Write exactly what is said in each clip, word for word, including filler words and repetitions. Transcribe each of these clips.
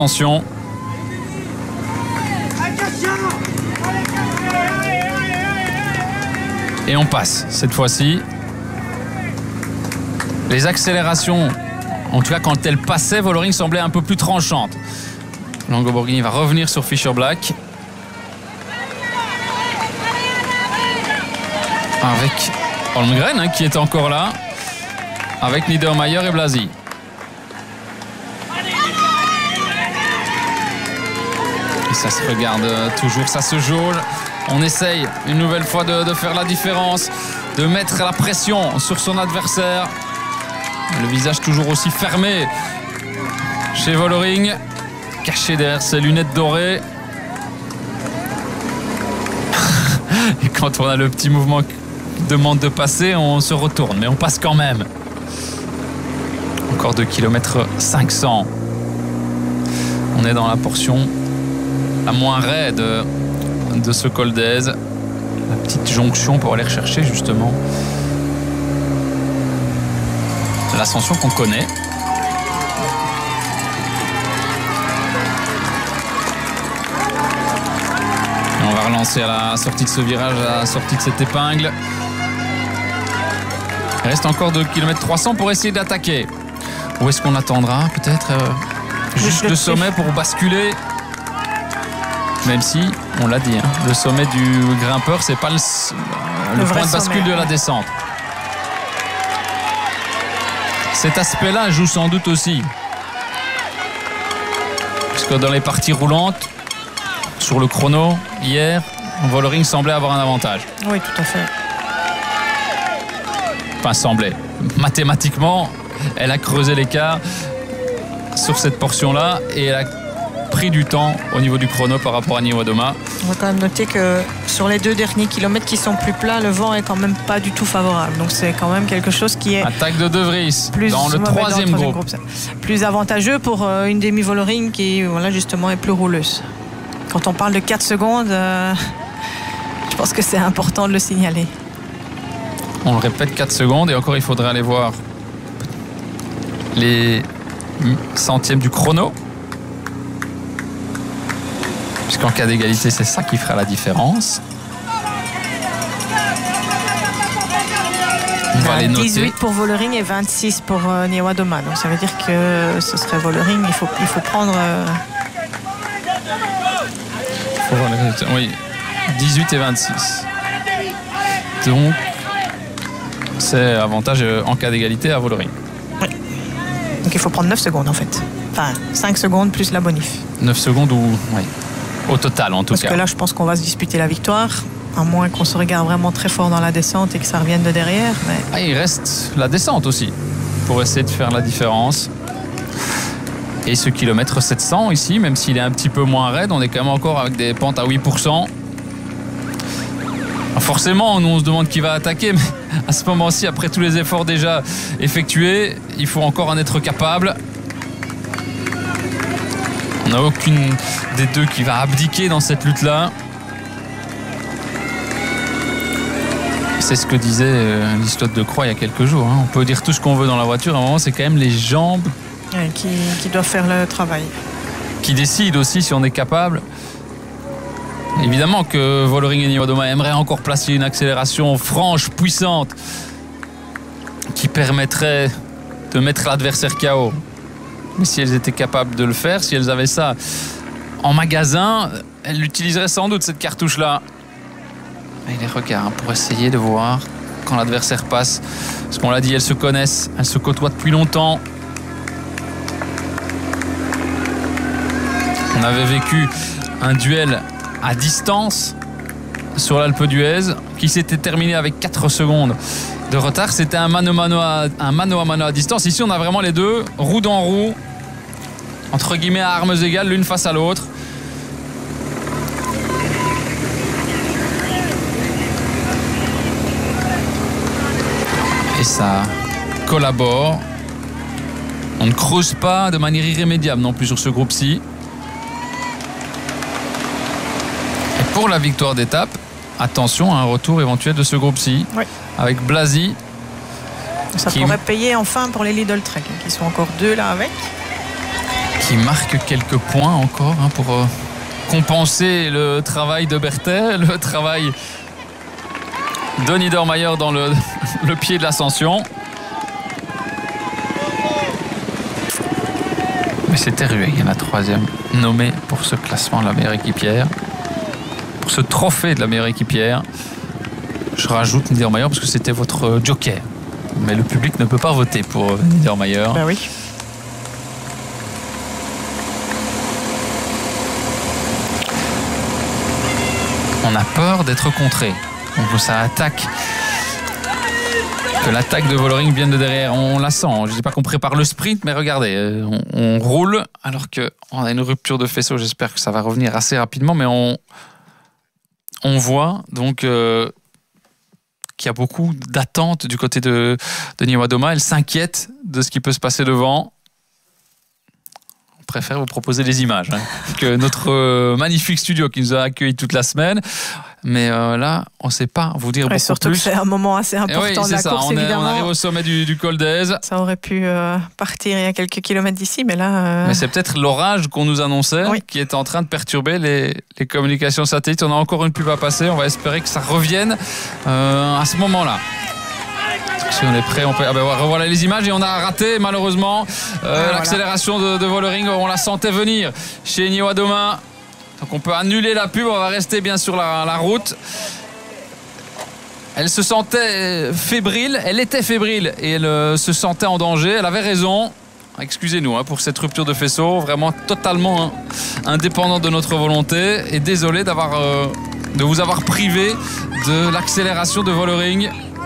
Attention. Et on passe cette fois-ci. Les accélérations, en tout cas quand elles passaient, Vollering semblait un peu plus tranchante. Longo Borghini va revenir sur Fischer Black. Avec Holmgren hein, qui est encore là. Avec Niedermayer et Blasi. Et ça se regarde toujours, ça se jauge. On essaye une nouvelle fois de, de faire la différence, de mettre la pression sur son adversaire. Le visage toujours aussi fermé chez Vollering, caché derrière ses lunettes dorées. Et quand on a le petit mouvement qui demande de passer, on se retourne, mais on passe quand même. Encore deux kilomètres cinq cents. On est dans la portion la moins raide de, de ce col d'Aise. La petite jonction pour aller rechercher justement l'ascension qu'on connaît. Et on va relancer à la sortie de ce virage, à la sortie de cette épingle. Il reste encore deux kilomètres trois cents pour essayer d'attaquer. Où est-ce qu'on attendra? Peut-être euh, juste le sommet pour basculer. Même si, on l'a dit, hein, le sommet du grimpeur, c'est pas le, le, le point de bascule sommet, de la descente. Cet aspect-là joue sans doute aussi. Parce que dans les parties roulantes, sur le chrono, hier, Vollering semblait avoir un avantage. Oui, tout à fait. Enfin, semblait. Mathématiquement, elle a creusé l'écart sur cette portion-là et elle a pris du temps au niveau du chrono par rapport à Niewiadoma. On va quand même noter que sur les deux derniers kilomètres qui sont plus plats, le vent est quand même pas du tout favorable. Donc c'est quand même quelque chose qui est... Attaque de De Vries plus, dans le troisième, dans le troisième groupe. groupe plus avantageux pour euh, une demi-Vollering qui voilà, justement est plus rouleuse. Quand on parle de quatre secondes, euh, je pense que c'est important de le signaler. On le répète, quatre secondes et encore il faudrait aller voir les centièmes du chrono. Puisqu'en cas d'égalité, c'est ça qui fera la différence. On va les noter. dix-huit pour Vollering et vingt-six pour euh, Niewiadoma. Donc ça veut dire que ce serait Vollering. Il faut, il faut prendre... Euh... Faut voir les... Oui, dix-huit et vingt-six. Donc, c'est avantage en cas d'égalité à Vollering. Oui. Donc il faut prendre neuf secondes en fait. Enfin, cinq secondes plus la bonif. neuf secondes ou... Oui. Au total, en tout Parce cas. Parce que là, je pense qu'on va se disputer la victoire, à moins qu'on se regarde vraiment très fort dans la descente et que ça revienne de derrière. Mais... Ah, il reste la descente aussi, pour essayer de faire la différence. Et ce kilomètre sept cents ici, même s'il est un petit peu moins raide, on est quand même encore avec des pentes à huit pour cent. Alors forcément, on se demande qui va attaquer, mais à ce moment-ci, après tous les efforts déjà effectués, il faut encore en être capable. On n'a aucune des deux qui va abdiquer dans cette lutte-là. C'est ce que disait euh, Listotte de Croix il y a quelques jours. Hein. On peut dire tout ce qu'on veut dans la voiture. À un moment, c'est quand même les jambes ouais, qui, qui doivent faire le travail. Qui décident aussi si on est capable. Évidemment que Vollering et Niewiadoma aimeraient encore placer une accélération franche, puissante, qui permettrait de mettre l'adversaire K O. Mais si elles étaient capables de le faire, si elles avaient ça en magasin, elles l'utiliseraient sans doute, cette cartouche-là. Et les regards hein, pour essayer de voir quand l'adversaire passe. Parce qu'on l'a dit, elles se connaissent, elles se côtoient depuis longtemps. On avait vécu un duel à distance sur l'Alpe d'Huez qui s'était terminé avec quatre secondes de retard. C'était un mano, mano à, un mano à mano à distance. Ici, on a vraiment les deux, roue dans roue, entre guillemets à armes égales, l'une face à l'autre. Et ça collabore. On ne creuse pas de manière irrémédiable non plus sur ce groupe-ci. Et pour la victoire d'étape, attention à un retour éventuel de ce groupe-ci. Oui. Avec Blasi. Ça qui... pourrait payer enfin pour les Lidl Trek, qui sont encore deux là avec. qui marque quelques points encore hein, pour euh, compenser le travail de Berthet, le travail de Niedermayer dans le, le pied de l'ascension. Mais c'était Rueg, la troisième nommée pour ce classement de la meilleure équipière, pour ce trophée de la meilleure équipière. Je rajoute Niedermayer parce que c'était votre joker. Mais le public ne peut pas voter pour Niedermayer. Ben oui. On a peur d'être contré. Donc ça attaque. Que l'attaque de Vollering vienne de derrière. On la sent. Je ne dis pas qu'on prépare le sprint, mais regardez, on, on roule alors qu'on a une rupture de faisceau. J'espère que ça va revenir assez rapidement, mais on, on voit donc euh, qu'il y a beaucoup d'attentes du côté de, de Niewiadoma. Elle s'inquiète de ce qui peut se passer devant. On préfère vous proposer les images hein, que notre euh, magnifique studio qui nous a accueillis toute la semaine. Mais euh, là, on ne sait pas vous dire ouais, beaucoup surtout plus. Surtout que c'est un moment assez important oui, de la ça. course, on est, évidemment. On arrive au sommet du, du col d'Aise. Ça aurait pu euh, partir il y a quelques kilomètres d'ici, mais là... Euh... Mais c'est peut-être l'orage qu'on nous annonçait oui. qui est en train de perturber les, les communications satellites. On a encore une pub à passer. On va espérer que ça revienne euh, à ce moment-là. Si on est prêt, on peut... Ah ben revoilà les images et on a raté malheureusement euh, ah, l'accélération voilà. de, de Vollering. On la sentait venir chez Niewiadoma. Donc on peut annuler la pub. On va rester bien sur la, la route. Elle se sentait fébrile, elle était fébrile et elle euh, se sentait en danger. Elle avait raison. Excusez-nous hein, pour cette rupture de faisceau, vraiment totalement hein, indépendante de notre volonté. Et désolé d'avoir, euh, de vous avoir privé de l'accélération de Vollering.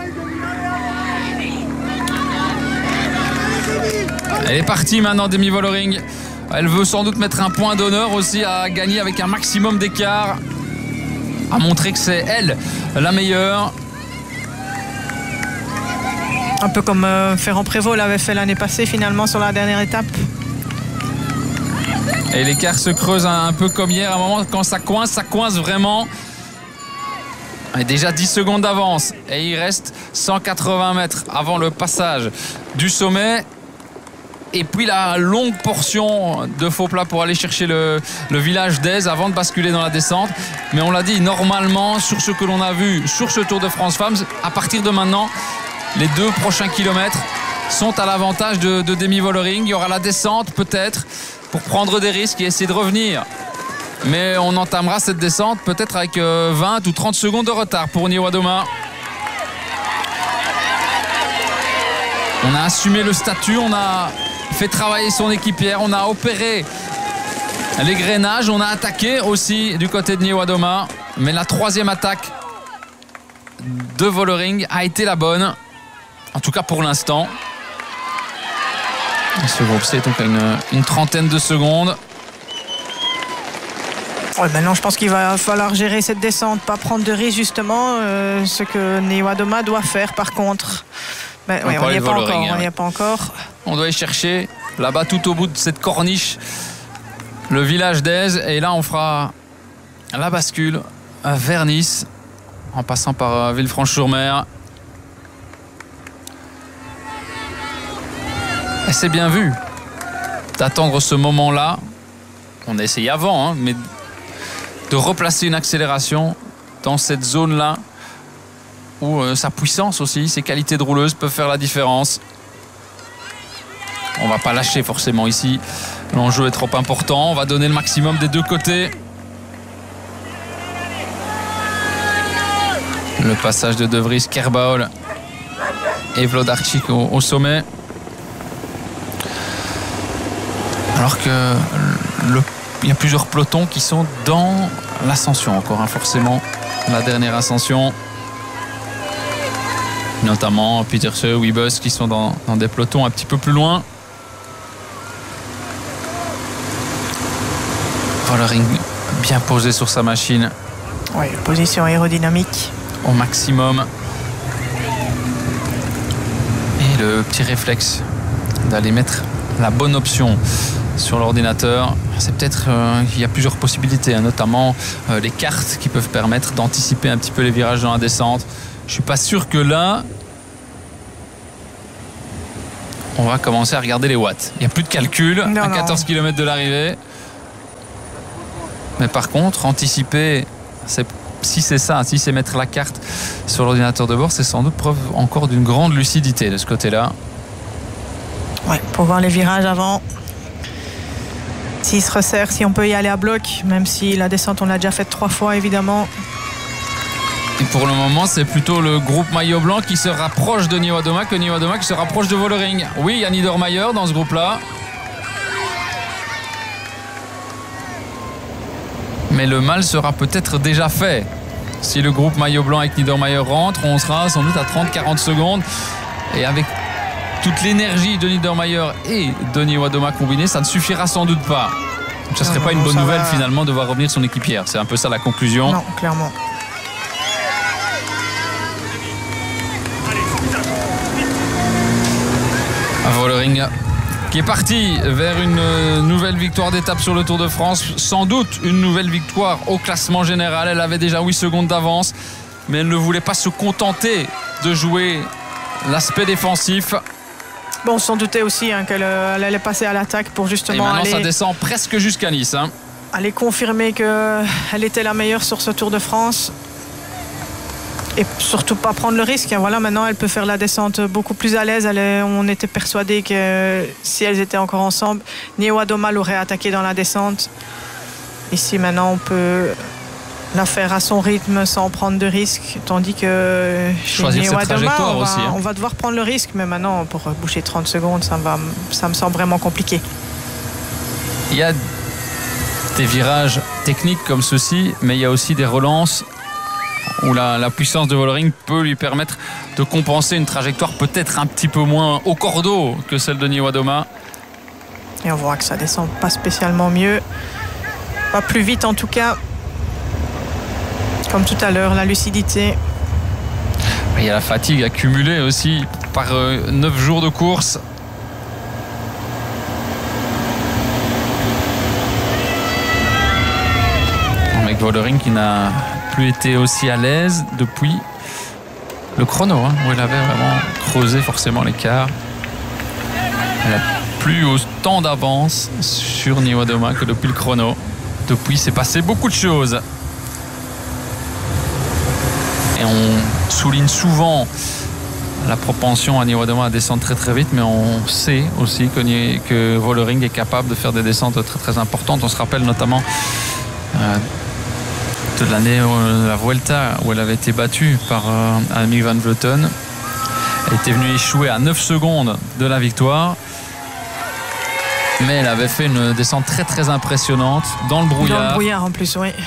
Elle est partie maintenant, Demi Vollering. Elle veut sans doute mettre un point d'honneur aussi à gagner avec un maximum d'écart, à montrer que c'est elle la meilleure. Un peu comme euh, Ferrand-Prévot l'avait fait l'année passée finalement sur la dernière étape. Et l'écart se creuse un, un peu comme hier. À un moment, quand ça coince, ça coince vraiment. Et déjà dix secondes d'avance. Et il reste cent quatre-vingts mètres avant le passage du sommet. Et puis la longue portion de faux plat pour aller chercher le, le village d'Aise avant de basculer dans la descente. Mais on l'a dit, normalement, sur ce que l'on a vu sur ce Tour de France Femmes, à partir de maintenant, les deux prochains kilomètres sont à l'avantage de, de Demi Vollering. Il y aura la descente peut-être pour prendre des risques et essayer de revenir. Mais on entamera cette descente peut-être avec vingt ou trente secondes de retard pour Niewiadoma. On a assumé le statut, on a fait travailler son équipière, on a opéré les grenages, on a attaqué aussi du côté de Niewiadoma. Mais la troisième attaque de Vollering a été la bonne. En tout cas pour l'instant. Ce groupe C est donc à une, une trentaine de secondes. Ouais, maintenant je pense qu'il va falloir gérer cette descente, pas prendre de risques justement, euh, ce que Niewiadoma doit faire par contre. Ben, ouais, on n'y est pas encore, on n'y est pas encore. On doit y chercher là-bas tout au bout de cette corniche le village d'Aise et là on fera la bascule vers Nice en passant par Villefranche-sur-Mer. Et c'est bien vu d'attendre ce moment-là. On a essayé avant, hein, mais de replacer une accélération dans cette zone-là où euh, sa puissance aussi, ses qualités de rouleuse peuvent faire la différence. On ne va pas lâcher forcément ici. L'enjeu est trop important. On va donner le maximum des deux côtés. Le passage de De Vries, Kerbaol et Wlodarczyk au, au sommet. Alors que le, il y a plusieurs pelotons qui sont dans l'ascension encore, hein, forcément, la dernière ascension. Notamment Pieterse, Wiebes qui sont dans, dans des pelotons un petit peu plus loin. Vollering bien posé sur sa machine. Oui, position aérodynamique. Au maximum. Et le petit réflexe d'aller mettre la bonne option sur l'ordinateur. C'est peut-être euh, il y a plusieurs possibilités, hein, notamment euh, les cartes qui peuvent permettre d'anticiper un petit peu les virages dans la descente. Je suis pas sûr que là on va commencer à regarder les watts. Il n'y a plus de calcul non, à non. quatorze kilomètres de l'arrivée. Mais par contre, anticiper, c'est, si c'est ça, si c'est mettre la carte sur l'ordinateur de bord, c'est sans doute preuve encore d'une grande lucidité de ce côté-là. Ouais, pour voir les virages avant. S'il se resserre, si on peut y aller à bloc, même si la descente, on l'a déjà faite trois fois, évidemment. Et pour le moment, c'est plutôt le groupe maillot blanc qui se rapproche de Niewiadoma que Niewiadoma qui se rapproche de Vollering. Oui, il y a Niedermayer dans ce groupe-là. Mais le mal sera peut-être déjà fait. Si le groupe maillot blanc avec Niedermayer rentre, on sera sans doute à trente à quarante secondes. Et avec toute l'énergie de Niedermayer et de Niewiadoma combinée, ça ne suffira sans doute pas. Donc, ça ne serait non, pas non, une bonne nouvelle va... finalement de voir revenir son équipière. C'est un peu ça la conclusion. Non, clairement. Vollering qui est parti vers une nouvelle victoire d'étape sur le Tour de France. Sans doute une nouvelle victoire au classement général. Elle avait déjà huit secondes d'avance, mais elle ne voulait pas se contenter de jouer l'aspect défensif. Bon, on s'en doutait aussi hein, qu'elle elle allait passer à l'attaque pour justement Et maintenant, aller, ça descend presque jusqu'à Nice. Hein. aller confirmer qu'elle était la meilleure sur ce Tour de France. Et surtout pas prendre le risque. Voilà, maintenant, elle peut faire la descente beaucoup plus à l'aise. Elle est, on était persuadés que si elles étaient encore ensemble, Niewiadoma l'aurait attaqué dans la descente. Ici, maintenant, on peut la faire à son rythme sans prendre de risque. Tandis que chez choisir cette Niewiadoma, trajectoire on va, aussi. Hein. on va devoir prendre le risque. Mais maintenant, pour boucher trente secondes, ça, va, ça me semble vraiment compliqué. Il y a des virages techniques comme ceci, mais il y a aussi des relances où la, la puissance de Vollering peut lui permettre de compenser une trajectoire peut-être un petit peu moins au cordeau que celle de Niewiadoma. Et on voit que ça descend pas spécialement mieux. Pas plus vite en tout cas. Comme tout à l'heure, la lucidité. Il y a la fatigue accumulée aussi par euh, neuf jours de course. Avec Vollering qui n'a plus été aussi à l'aise depuis le chrono, hein, où elle avait vraiment creusé forcément l'écart. Elle n'a plus autant d'avance sur Niewiadoma que depuis le chrono. Depuis, c'est passé beaucoup de choses. Et on souligne souvent la propension à Niewiadoma à descendre très très vite, mais on sait aussi que, que Vollering est capable de faire des descentes très très importantes. On se rappelle notamment euh, de l'année de la Vuelta où elle avait été battue par euh, Annemiek van Vleuten. Elle était venue échouer à neuf secondes de la victoire, mais elle avait fait une descente très très impressionnante dans le brouillard, Dans le brouillard en plus, oui.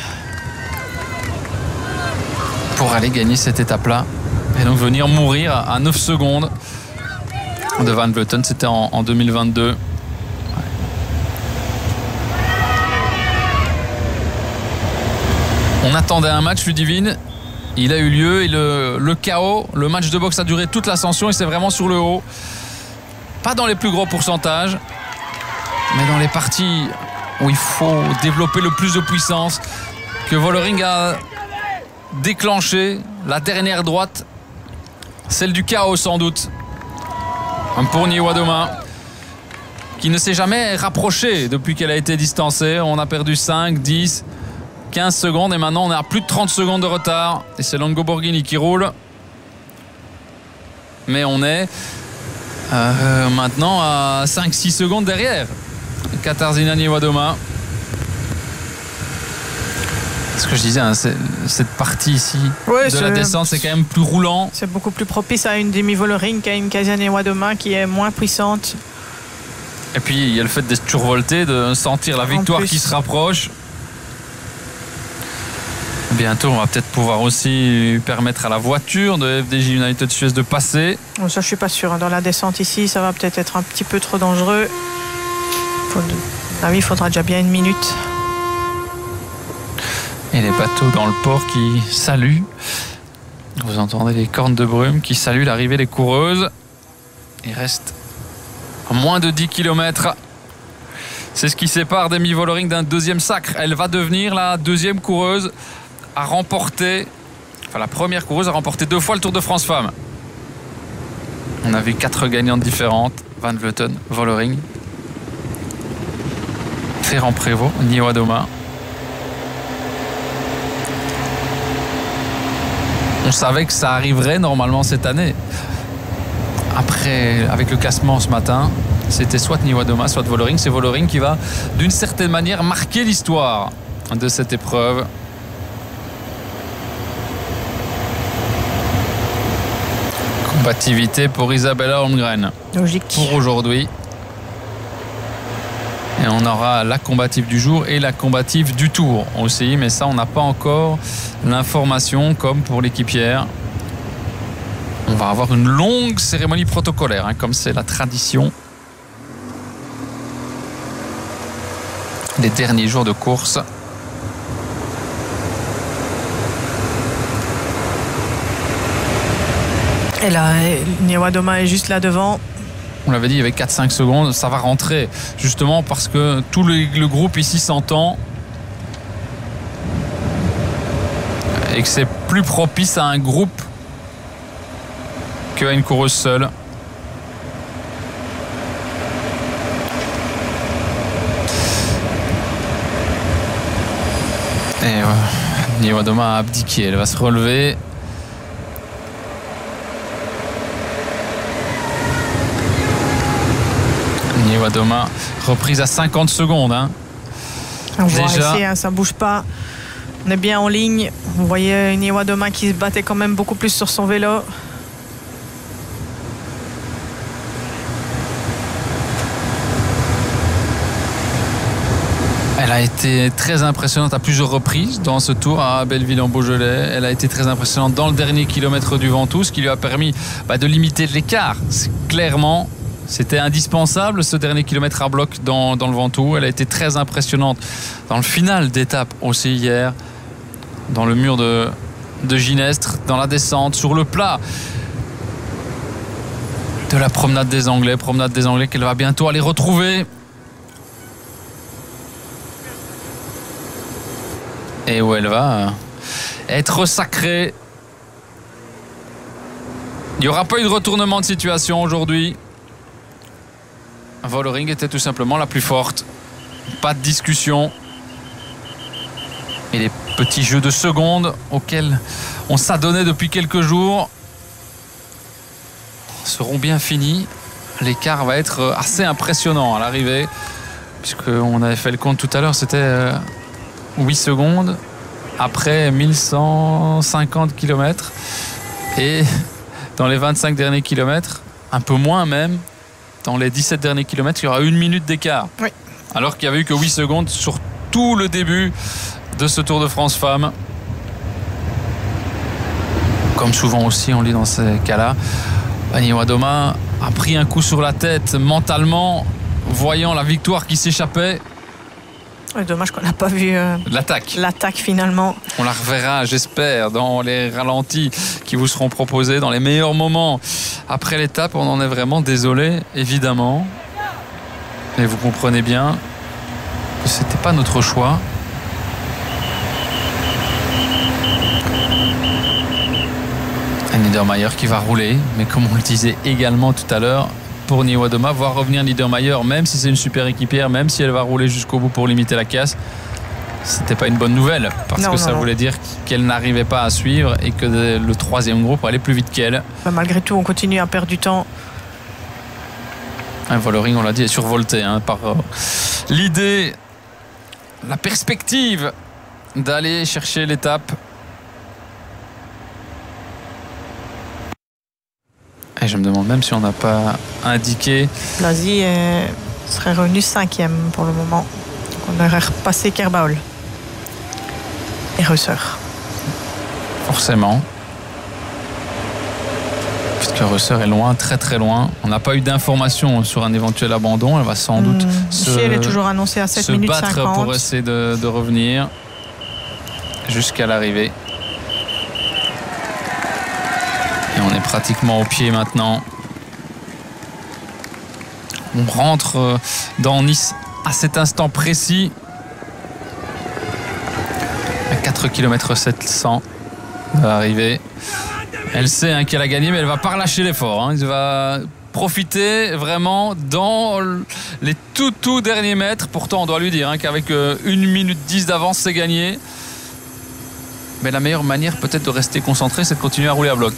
pour aller gagner cette étape là et donc venir mourir à neuf secondes de Van Vleuten. C'était en, en deux mille vingt-deux. On attendait un match, Ludivine. Il a eu lieu et le, le chaos, le match de boxe a duré toute l'ascension et c'est vraiment sur le haut. Pas dans les plus gros pourcentages, mais dans les parties où il faut développer le plus de puissance, que Vollering a déclenché la dernière droite, celle du chaos sans doute. Pour Niewiadoma, qui ne s'est jamais rapproché depuis qu'elle a été distancée. On a perdu cinq, dix, quinze secondes et maintenant on est à plus de trente secondes de retard et c'est Longo Borghini qui roule, mais on est euh, maintenant à cinq six secondes derrière Katarzyna Niewiadoma. Ce que je disais, hein, cette partie ici ouais, de la descente, c'est quand même plus roulant. C'est beaucoup plus propice à une demi-Vollering qu'à une Katarzyna Niewiadoma qui est moins puissante. Et puis il y a le fait d'être survolté, de sentir la victoire qui se rapproche. Bientôt, on va peut-être pouvoir aussi permettre à la voiture de F D J United Suez de passer. Bon, ça, je suis pas sûr. Dans la descente ici, ça va peut-être être un petit peu trop dangereux. Faut... Ah oui, il faudra déjà bien une minute. Et les bateaux dans le port qui saluent. Vous entendez les cornes de brume qui saluent l'arrivée des coureuses. Il reste moins de dix kilomètres. C'est ce qui sépare Demi Vollering d'un deuxième sacre. Elle va devenir la deuxième coureuse à remporter, enfin la première coureuse à remporter deux fois le Tour de France Femmes. On a vu quatre gagnantes différentes. Van Vleuten, Vollering, Ferrand-Prévot, Niewiadoma. On savait que ça arriverait normalement cette année. Après, avec le classement ce matin, c'était soit Niewiadoma, soit Vollering. C'est Vollering qui va, d'une certaine manière, marquer l'histoire de cette épreuve. Combativité pour Isabella Holmgren. Logique. Pour aujourd'hui. Et on aura la combative du jour et la combative du tour aussi. Mais ça, on n'a pas encore l'information comme pour l'équipière. On va avoir une longue cérémonie protocolaire, hein, comme c'est la tradition. Les derniers jours de course. Et là, Niewiadoma est juste là devant. On l'avait dit, il y avait quatre cinq secondes. Ça va rentrer justement parce que tout le, le groupe ici s'entend. Et que c'est plus propice à un groupe qu'à une coureuse seule. Et euh, Niewiadoma a abdiqué. Elle va se relever. Niewiadoma, reprise à cinquante secondes. Hein. On voit Déjà, ici, hein, ça ne bouge pas. On est bien en ligne. On voyait Niewiadoma qui se battait quand même beaucoup plus sur son vélo. Elle a été très impressionnante à plusieurs reprises dans ce tour à Belleville-en-Beaujolais. Elle a été très impressionnante dans le dernier kilomètre du Ventoux, ce qui lui a permis bah, de limiter l'écart. Clairement, c'était indispensable ce dernier kilomètre à bloc dans, dans le Ventoux. Elle a été très impressionnante dans le final d'étape aussi hier, dans le mur de, de Ginestre, dans la descente, sur le plat de la promenade des Anglais. Promenade des Anglais qu'elle va bientôt aller retrouver. Et où elle va être sacrée. Il n'y aura pas eu de retournement de situation aujourd'hui. Vollering était tout simplement la plus forte. Pas de discussion. Et les petits jeux de secondes auxquels on s'adonnait depuis quelques jours seront bien finis. L'écart va être assez impressionnant à l'arrivée. Puisqu'on avait fait le compte tout à l'heure, c'était huit secondes après mille cent cinquante kilomètres. Et dans les vingt-cinq derniers kilomètres, un peu moins même, dans les dix-sept derniers kilomètres, il y aura une minute d'écart. Oui. Alors qu'il n'y avait eu que huit secondes sur tout le début de ce Tour de France Femmes. Comme souvent aussi, on lit dans ces cas-là, Niewiadoma a pris un coup sur la tête mentalement, voyant la victoire qui s'échappait. Dommage qu'on n'a pas vu euh, l'attaque. L'attaque finalement. On la reverra, j'espère, dans les ralentis qui vous seront proposés dans les meilleurs moments. Après l'étape, on en est vraiment désolé, évidemment. Et vous comprenez bien que ce n'était pas notre choix. Niedermayer qui va rouler, mais comme on le disait également tout à l'heure, pour Niewiadoma, voir revenir Niedermayer, même si c'est une super équipière, même si elle va rouler jusqu'au bout pour limiter la casse, c'était pas une bonne nouvelle, parce non, que non, ça non. voulait dire qu'elle n'arrivait pas à suivre et que le troisième groupe allait plus vite qu'elle. Bah, malgré tout, on continue à perdre du temps. Un Vollering, on l'a dit, est survolté hein, par euh, l'idée, la perspective d'aller chercher l'étape. Et je me demande même si on n'a pas indiqué. Blasi euh, serait revenu cinquième pour le moment. Donc on aurait repassé Kerbaol et Reusser. Forcément. Puisque Reusser est loin, très très loin. On n'a pas eu d'informations sur un éventuel abandon. Elle va sans doute mmh. se, elle est toujours annoncée à sept se minutes battre cinquante. pour essayer de, de revenir jusqu'à l'arrivée. Et on est pratiquement au pied maintenant. On rentre dans Nice à cet instant précis. À quatre kilomètres sept cents de l'arrivée. Elle sait hein, qu'elle a gagné, mais elle va pas relâcher l'effort. Hein. Elle va profiter vraiment dans les tout tout derniers mètres. Pourtant on doit lui dire hein, qu'avec une minute dix d'avance c'est gagné. Mais la meilleure manière peut-être de rester concentré, c'est de continuer à rouler à bloc.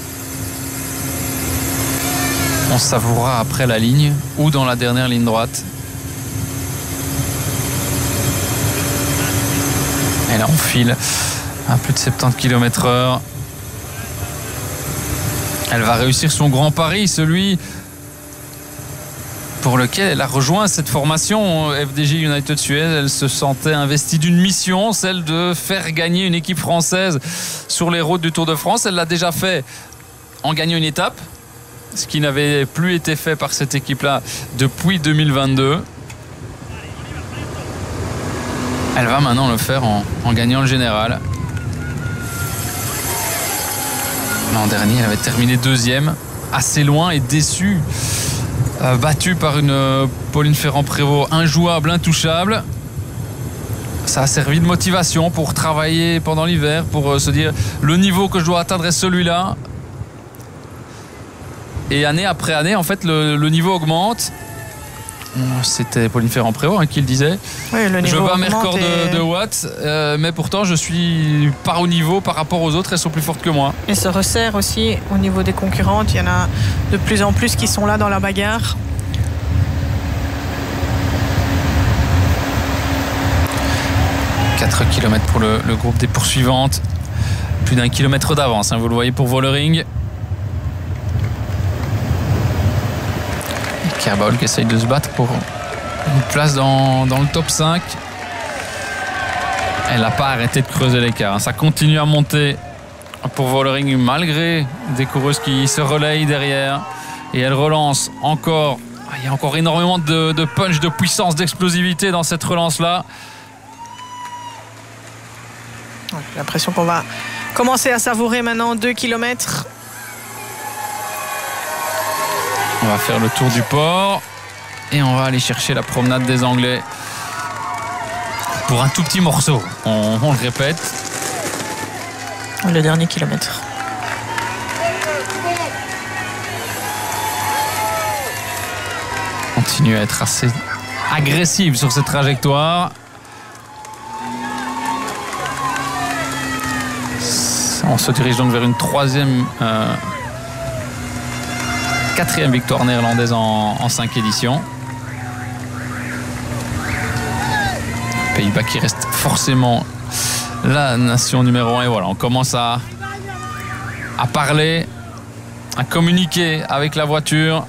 On savourera après la ligne ou dans la dernière ligne droite. Et là on file à plus de soixante-dix kilomètres heure. Elle va réussir son grand pari, celui pour lequel elle a rejoint cette formation F D J United Suez. Elle se sentait investie d'une mission, celle de faire gagner une équipe française sur les routes du Tour de France. Elle l'a déjà fait en gagnant une étape, ce qui n'avait plus été fait par cette équipe-là depuis deux mille vingt-deux. Elle va maintenant le faire en, en gagnant le général. L'an dernier, elle avait terminé deuxième, assez loin et déçue. Euh, battue par une euh, Pauline Ferrand-Prévot injouable, intouchable. Ça a servi de motivation pour travailler pendant l'hiver, pour euh, se dire le niveau que je dois atteindre est celui-là. Et année après année, en fait, le, le niveau augmente. C'était Pauline Ferrand-Prévot hein, qui le disait. Oui, le je bats mes records et... de, de watts, euh, mais pourtant je suis pas au niveau par rapport aux autres. Elles sont plus fortes que moi. Et se resserre aussi au niveau des concurrentes. Il y en a de plus en plus qui sont là dans la bagarre. quatre kilomètres pour le, le groupe des poursuivantes. Plus d'un kilomètre d'avance, hein, vous le voyez pour Vollering. Kerbal qui essaye de se battre pour une place dans, dans le top cinq. Elle n'a pas arrêté de creuser l'écart. Ça continue à monter pour Vollering malgré des coureuses qui se relayent derrière. Et elle relance encore. Il y a encore énormément de, de punch, de puissance, d'explosivité dans cette relance-là. J'ai l'impression qu'on va commencer à savourer maintenant deux kilomètres. On va faire le tour du port et on va aller chercher la promenade des Anglais pour un tout petit morceau. On, on le répète. Le dernier kilomètre. Continue à être assez agressive sur cette trajectoire. On se dirige donc vers une troisième... Euh, quatrième victoire néerlandaise en, en cinq éditions. Pays-Bas qui reste forcément la nation numéro un. Et voilà, on commence à, à parler, à communiquer avec la voiture.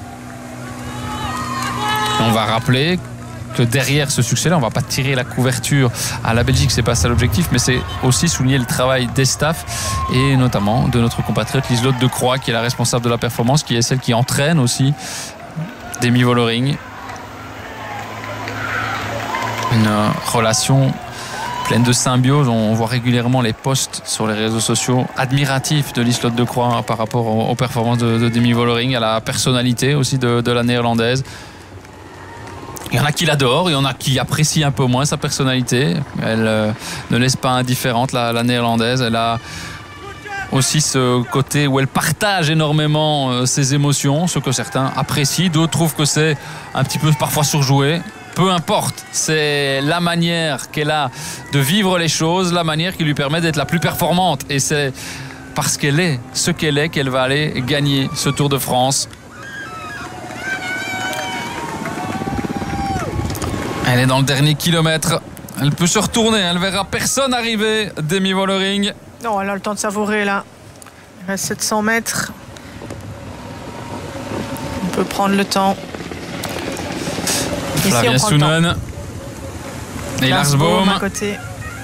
Et on va rappeler que derrière ce succès-là, on ne va pas tirer la couverture à la Belgique, c'est pas ça l'objectif, mais c'est aussi souligner le travail des staffs et notamment de notre compatriote Liselotte Decroix, qui est la responsable de la performance, qui est celle qui entraîne aussi Demi Vollering. Une relation pleine de symbiose. On voit régulièrement les posts sur les réseaux sociaux admiratifs de Liselotte Decroix par rapport aux performances de, de Demi Vollering, à la personnalité aussi de, de la néerlandaise. Il y en a qui l'adorent, il y en a qui apprécient un peu moins sa personnalité. Elle euh, ne laisse pas indifférente la, la néerlandaise. Elle a aussi ce côté où elle partage énormément euh, ses émotions, ce que certains apprécient. D'autres trouvent que c'est un petit peu parfois surjoué. Peu importe, c'est la manière qu'elle a de vivre les choses, la manière qui lui permet d'être la plus performante. Et c'est parce qu'elle est ce qu'elle est qu'elle va aller gagner ce Tour de France. Elle est dans le dernier kilomètre. Elle peut se retourner. Elle verra personne arriver. Demi Vollering. Non, elle a le temps de savourer là. Il reste sept cents mètres. On peut prendre le temps. Flavia Sunen et Lars Boom à côté.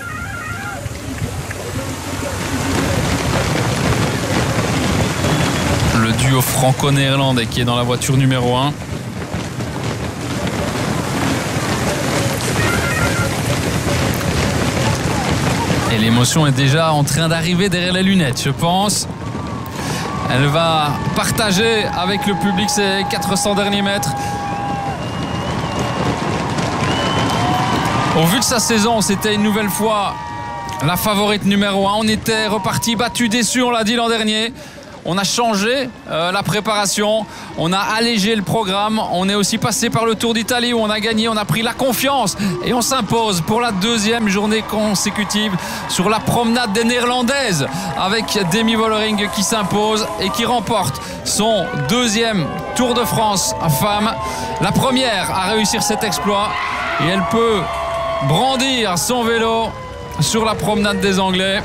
Le duo franco-néerlandais qui est dans la voiture numéro un. Et l'émotion est déjà en train d'arriver derrière les lunettes, je pense. Elle va partager avec le public ses quatre cents derniers mètres. Au vu de sa saison, c'était une nouvelle fois la favorite numéro un. On était reparti battu, déçu, on l'a dit l'an dernier. on a changé euh, la préparation, on a allégé le programme, on est aussi passé par le Tour d'Italie où on a gagné, on a pris la confiance et on s'impose pour la deuxième journée consécutive sur la promenade des Néerlandaises avec Demi Vollering qui s'impose et qui remporte son deuxième Tour de France femme, la première à réussir cet exploit, et elle peut brandir son vélo sur la promenade des Anglais.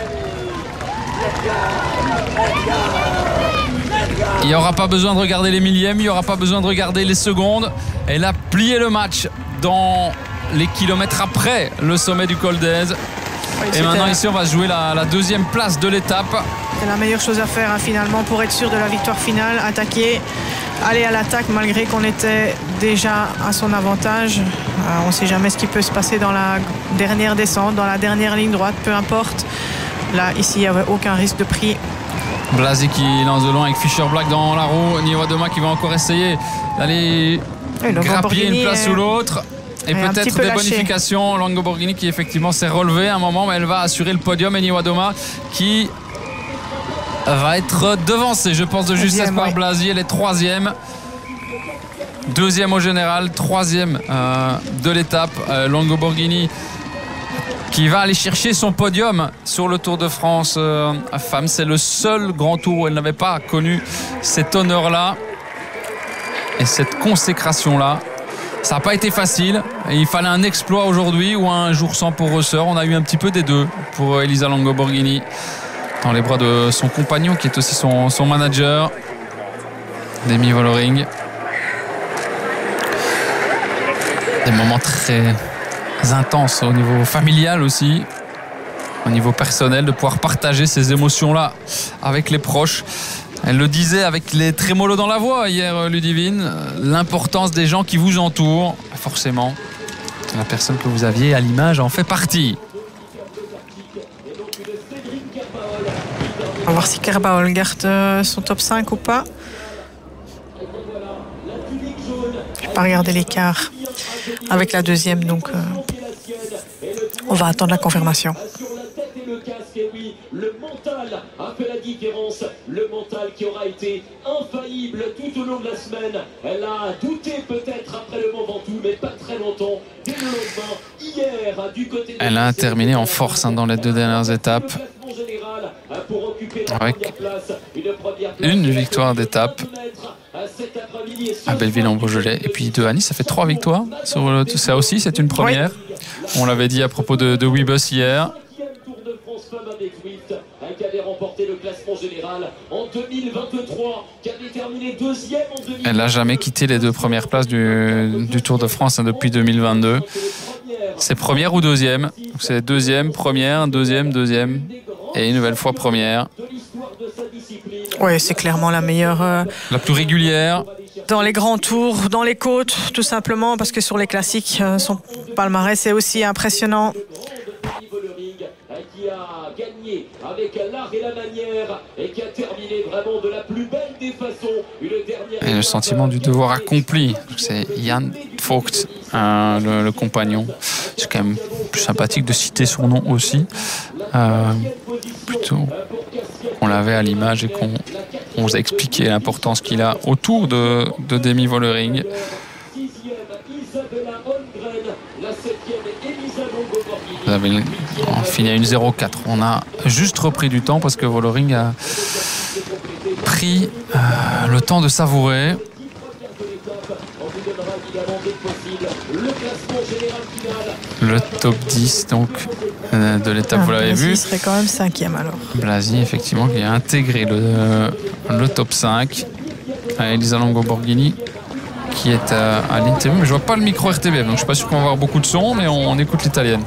Il n'y aura pas besoin de regarder les millièmes, il n'y aura pas besoin de regarder les secondes. Elle a plié le match dans les kilomètres après le sommet du col d'Èze. Oui, et maintenant ici on va jouer la, la deuxième place de l'étape. C'est la meilleure chose à faire hein, finalement pour être sûr de la victoire finale, attaquer, aller à l'attaque malgré qu'on était déjà à son avantage. Euh, on ne sait jamais ce qui peut se passer dans la dernière descente, dans la dernière ligne droite, peu importe. Là ici il n'y avait aucun risque de prix. Blasi qui lance de loin avec Fischer Black dans la roue. Niewiadoma qui va encore essayer d'aller grappiller une place est... ou l'autre. Et, et peut-être des lâché. bonifications. Longo Borghini qui effectivement s'est relevé à un moment, mais elle va assurer le podium. Et Niewiadoma qui va être devancée, je pense, de justesse par ouais. Blasi. Elle est troisième. Deuxième au général, troisième euh, de l'étape. Euh, Longo Borghini qui va aller chercher son podium sur le Tour de France euh, femme. C'est le seul grand tour où elle n'avait pas connu cet honneur-là et cette consécration-là. Ça n'a pas été facile. Et il fallait un exploit aujourd'hui ou un jour sans pour Rösser. On a eu un petit peu des deux pour Elisa Longo Borghini dans les bras de son compagnon qui est aussi son, son manager, Demi Vollering. Des moments très intenses au niveau familial aussi, au niveau personnel, de pouvoir partager ces émotions-là avec les proches. Elle le disait avec les trémolos dans la voix hier, Ludivine, l'importance des gens qui vous entourent. Forcément, la personne que vous aviez à l'image en fait partie. On va voir si Kerbaol garde son top cinq ou pas. Je vais pas regarder l'écart avec la deuxième, donc euh, on va attendre la confirmation. Le mental a fait la différence. Le mental qui aura été infaillible tout au long de la semaine. Elle a douté peut-être après le Mont Ventoux, mais pas très longtemps. Dès le lendemain, hier, du côté de elle a terminé en force hein, dans les deux dernières étapes. Avec une victoire d'étape à Belleville-en-Beaujolais et puis deux à Nice, ça fait trois victoires. Sur le, ça aussi, c'est une première. Oui. On l'avait dit à propos de, de Webus hier. Qui avait remporté le classement général en deux mille vingt-trois, qui avait terminé deuxième en deux mille vingt-deux. Elle n'a jamais quitté les deux premières places du, du Tour de France hein, depuis deux mille vingt-deux. C'est première ou deuxième. C'est deuxième, première, deuxième, deuxième et une nouvelle fois première. Oui, c'est clairement la meilleure. Euh, la plus régulière. Dans les grands tours, dans les côtes, tout simplement, parce que sur les classiques, euh, son palmarès est aussi impressionnant. Qui a gagné avec l'art et la manière et qui a terminé vraiment de la plus belle des façons. Une dernière et le sentiment du devoir accompli. C'est Jan Vogt, euh, le, le compagnon. C'est quand même plus sympathique de citer son nom aussi. Euh, plutôt qu'on l'avait à l'image et qu'on on vous a expliqué l'importance qu'il a autour de, de Demi Vollering. Vous avez on finit à une zéro quatre. On a juste repris du temps parce que Vollering a pris euh, le temps de savourer. Le top dix donc euh, de l'étape, ah, vous l'avez vu. Il serait quand même cinquième alors. Blasi, effectivement, qui a intégré le, le top cinq. Elisa Longo Borghini qui est à, à l'interview, mais je vois pas le micro R T B F, donc je suis pas sûr qu'on va avoir beaucoup de son, mais on, on écoute l'italienne.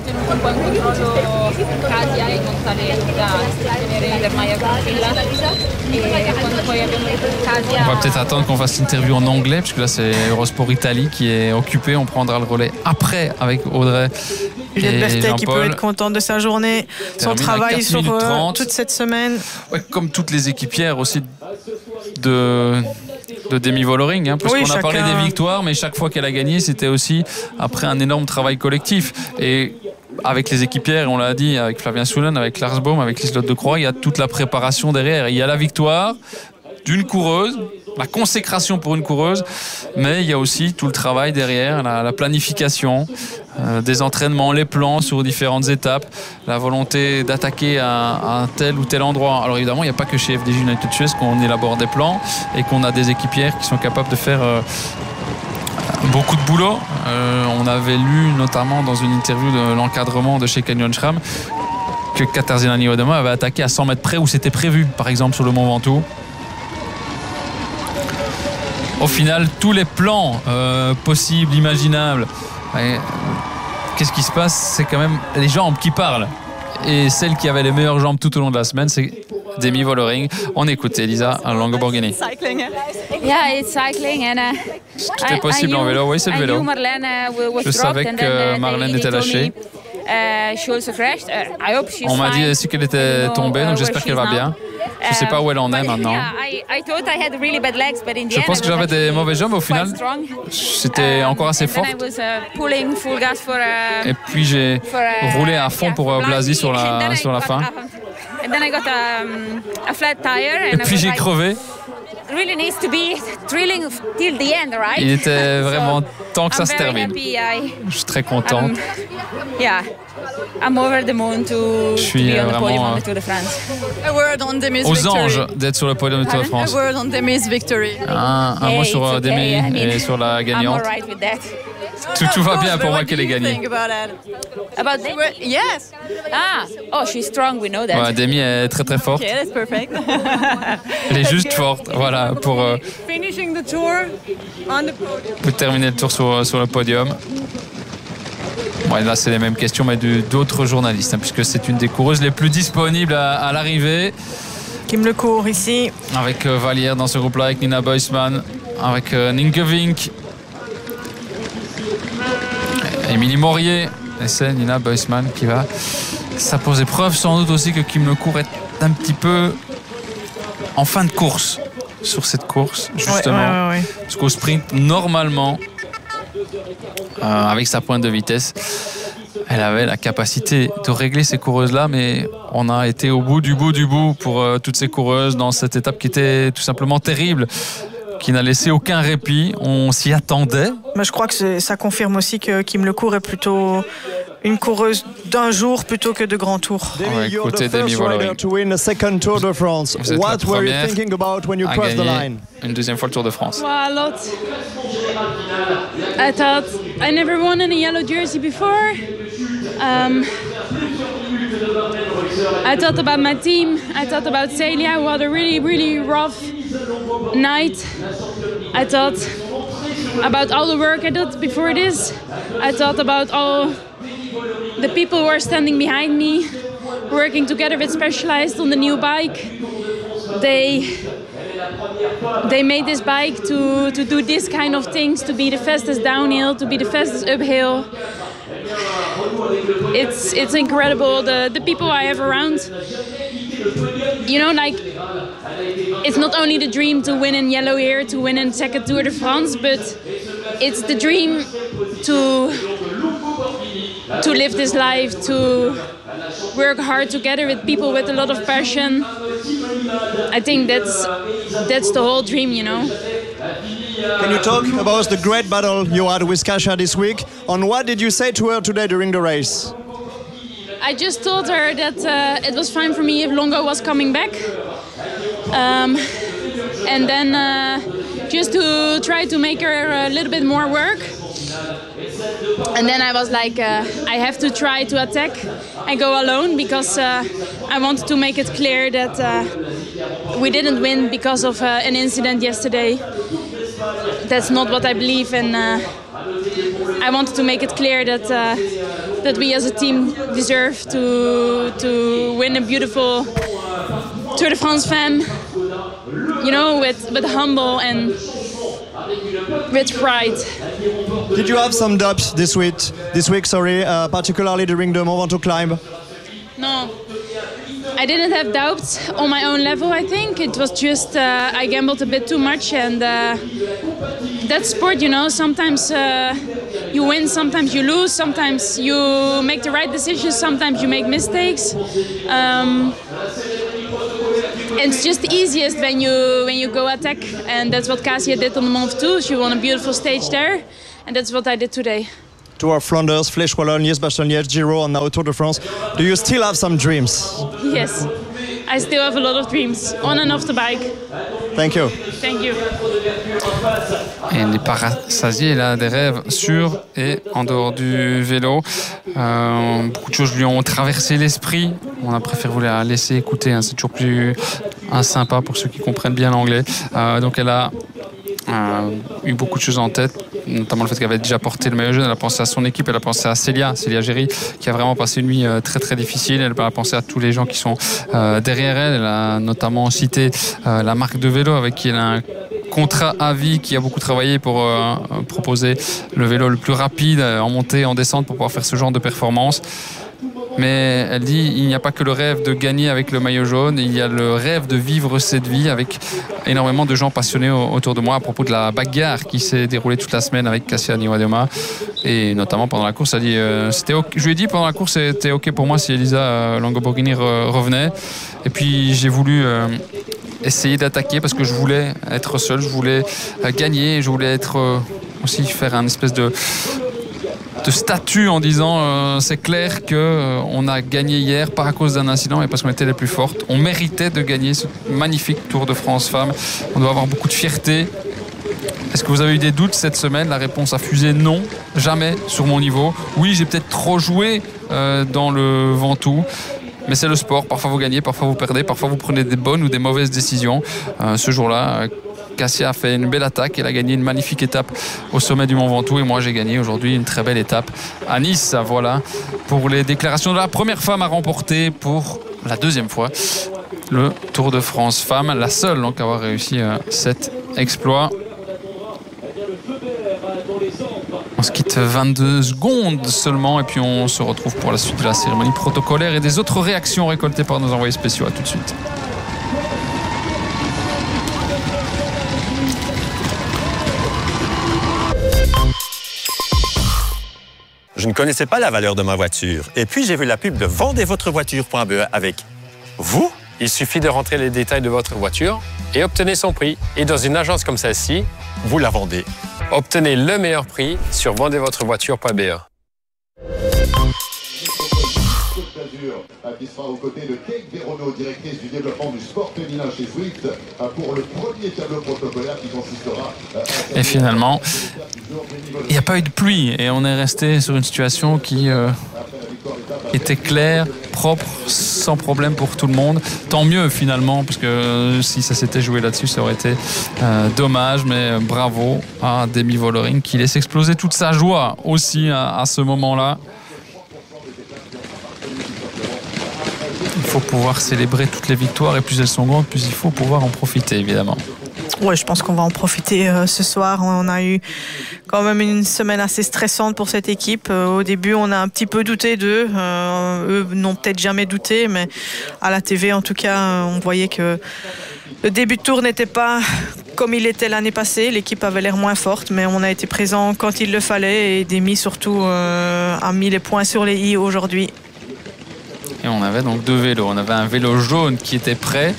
On va peut-être attendre qu'on fasse l'interview en anglais, parce que là c'est Eurosport Italie qui est occupé, on prendra le relais après avec Audrey. Juliette Berthet qui peut être contente de sa journée, son travail sur euh, toute cette semaine. Ouais, comme toutes les équipières aussi de... de Demi Vollering, hein, parce oui, qu'on chacun... a parlé des victoires, mais chaque fois qu'elle a gagné, c'était aussi après un énorme travail collectif. Et avec les équipières, on l'a dit, avec Flavien Soulen, avec Lars Boom, avec Liselotte de Croix, il y a toute la préparation derrière. Il y a la victoire d'une coureuse, la consécration pour une coureuse, mais il y a aussi tout le travail derrière, la, la planification, euh, des entraînements, les plans sur différentes étapes, la volonté d'attaquer à, à un tel ou tel endroit. Alors évidemment, il n'y a pas que chez F D J United Suez qu'on élabore des plans et qu'on a des équipières qui sont capables de faire euh, beaucoup de boulot. Euh, on avait lu notamment dans une interview de l'encadrement de chez Canyon Schramm que Katarzyna Niewiadoma avait attaqué à cent mètres près où c'était prévu, par exemple sur le Mont Ventoux. Au final, tous les plans euh, possibles, imaginables, et, euh, qu'est-ce qui se passe? C'est quand même les jambes qui parlent. Et celle qui avait les meilleures jambes tout au long de la semaine, c'est Demi Vollering. On écoute Elisa Longo-Borghini. Yeah, it's cycling and uh, tout est possible en vélo, oui, c'est le vélo. Je savais que Marlène était lâchée. On m'a dit aussi qu'elle était tombée, donc j'espère qu'elle va bien. Je ne sais pas où elle en est maintenant. Je pense que j'avais des mauvaises jambes, au final, c'était encore assez fort. Et puis j'ai roulé à fond pour Blasi sur la, sur la fin. Et puis j'ai crevé. Il était vraiment temps que ça se termine. Je suis très contente. Je suis vraiment aux anges d'être sur le podium du Tour de France. Un, un mot sur Demi et sur la gagnante. Tout, tout va bien pour moi qu'elle ait gagné. About Demi? Yes. Ah, oh, she's strong. We know that. Ouais, Demi est très très forte. Okay, that's perfect. Elle est juste forte, voilà, pour, euh, Finishing the tour on the podium. pour terminer le tour sur, sur le podium. Ouais, là, c'est les mêmes questions, mais d'autres journalistes, hein, puisque c'est une des coureuses les plus disponibles à, à l'arrivée. Kim Le Cours ici. Avec euh, Vallière dans ce groupe-là, avec Nina Buisman, avec euh, Nienke Vink. Émilie Morier, et c'est Nina Buisman qui va. Ça pose épreuve sans doute aussi que Kim Le Cours est un petit peu en fin de course sur cette course, justement. Ouais, ouais, ouais, ouais. Parce qu'au sprint, normalement, euh, avec sa pointe de vitesse, elle avait la capacité de régler ces coureuses-là, mais on a été au bout du bout du bout pour euh, toutes ces coureuses dans cette étape qui était tout simplement terrible, qui n'a laissé aucun répit. On s'y attendait. Mais je crois que ça confirme aussi que Kim Le Cours est plutôt une coureuse d'un jour plutôt que de grands tours. On va écouter Demi Vollering. Vous êtes la première à gagner une deuxième fois le Tour de France. Well, a lot. I thought I never won in a yellow jersey before. Um, I thought about my team. I thought about Celia, who had a really, really rough night. I thought about all the work I did before this. I thought about all the people who are standing behind me, working together with Specialized on the new bike. They they made this bike to, to do this kind of things, to be the fastest downhill, to be the fastest uphill. It's it's incredible, the, the people I have around. You know, like, it's not only the dream to win in yellow here, to win in second Tour de France, but it's the dream to to live this life, to work hard together with people with a lot of passion. I think that's that's the whole dream, you know. Can you talk about the great battle you had with Kasia this week? And what did you say to her today during the race? I just told her that uh, it was fine for me if Longo was coming back. Um, and then uh, just to try to make her a little bit more work. And then I was like, uh, I have to try to attack and go alone, because uh, I wanted to make it clear that uh, we didn't win because of uh, an incident yesterday. That's not what I believe, and uh, I wanted to make it clear that uh, that we as a team deserve to to win a beautiful Tour de France femme, you know, with with humble and with pride. Did you have some doubts this week? This week, sorry, uh, particularly during the Mont Ventoux climb. No, I didn't have doubts on my own level. I think it was just uh, I gambled a bit too much, and uh, that's sport, you know. Sometimes uh, you win, sometimes you lose, sometimes you make the right decisions, sometimes you make mistakes. Um, It's just easiest when you when you go attack, and that's what Kasia did on the Mont Ventoux. She won a beautiful stage there, and that's what I did today. Tour of Flanders, Flèche Wallonne, Liège-Bastogne-Liège, Giro, and now Tour de France. Do you still have some dreams? Yes, I still have a lot of dreams, on and off the bike. Thank you. Thank you. Et les parasasiés, il a des rêves sur et en dehors du vélo. Euh, beaucoup de choses lui ont traversé l'esprit. On a préféré vous la laisser écouter, hein. C'est toujours plus hein, sympa pour ceux qui comprennent bien l'anglais. Euh, donc elle a euh, eu beaucoup de choses en tête, notamment le fait qu'elle avait déjà porté le maillot jaune. Elle a pensé à son équipe, elle a pensé à Célia, Célia Géry, qui a vraiment passé une nuit euh, très très difficile. Elle a pensé à tous les gens qui sont euh, derrière elle. Elle a notamment cité euh, la marque de vélo avec qui elle a un contrat à vie, qui a beaucoup travaillé pour euh, proposer le vélo le plus rapide en montée, en descente, pour pouvoir faire ce genre de performance. Mais elle dit il n'y a pas que le rêve de gagner avec le maillot jaune, il y a le rêve de vivre cette vie avec énormément de gens passionnés autour de moi à propos de la bagarre qui s'est déroulée toute la semaine avec Kasia Niewiadoma, et notamment pendant la course. Elle dit, euh, c'était okay. Je lui ai dit pendant la course c'était ok pour moi si Elisa euh, Longo-Borghini re- revenait, et puis j'ai voulu euh, essayer d'attaquer parce que je voulais être seul, je voulais euh, gagner, je voulais être euh, aussi faire un espèce de de statut en disant euh, c'est clair que euh, on a gagné hier pas à cause d'un incident mais parce qu'on était les plus fortes. On méritait de gagner ce magnifique Tour de France femmes. On doit avoir beaucoup de fierté. Est-ce que vous avez eu des doutes cette semaine? La réponse a fusé non, jamais sur mon niveau. Oui, j'ai peut-être trop joué euh, dans le Ventoux. Mais c'est le sport, parfois vous gagnez, parfois vous perdez, parfois vous prenez des bonnes ou des mauvaises décisions. Euh, ce jour-là, Kasia a fait une belle attaque, elle a gagné une magnifique étape au sommet du Mont Ventoux, et moi j'ai gagné aujourd'hui une très belle étape à Nice. Voilà pour les déclarations de la première femme à remporter pour la deuxième fois le Tour de France femmes, la seule donc à avoir réussi euh, cet exploit. On se quitte vingt-deux secondes seulement et puis on se retrouve pour la suite de la cérémonie protocolaire et des autres réactions récoltées par nos envoyés spéciaux. À tout de suite. Je ne connaissais pas la valeur de ma voiture. Et puis, j'ai vu la pub de vendez votre voiture point b e avec vous. Il suffit de rentrer les détails de votre voiture et obtenez son prix. Et dans une agence comme celle-ci, Vous la vendez. Obtenez le meilleur prix sur vendez votre voiture point b e. Qui sera aux côtés de Kate Verono, directrice du développement du sport féminin chez Swift, pour le premier tableau protocolaire qui consistera à... Et finalement, il n'y a pas eu de pluie et on est resté sur une situation qui euh, était claire, propre, sans problème pour tout le monde. Tant mieux finalement, parce que euh, si ça s'était joué là-dessus, ça aurait été euh, dommage, mais euh, bravo à Demi Vollering qui laisse exploser toute sa joie aussi à, à ce moment-là. Il faut pouvoir célébrer toutes les victoires et plus elles sont grandes, plus il faut pouvoir en profiter évidemment. Ouais, je pense qu'on va en profiter euh, ce soir. On a eu quand même une semaine assez stressante pour cette équipe. Euh, au début, on a un petit peu douté d'eux. Euh, eux n'ont peut-être jamais douté, mais à la T V, en tout cas, on voyait que le début de tour n'était pas comme il était l'année passée. L'équipe avait l'air moins forte, mais on a été présent quand il le fallait et Demi surtout euh, a mis les points sur les i aujourd'hui. Et on avait donc deux vélos. On avait un vélo jaune qui était prêt.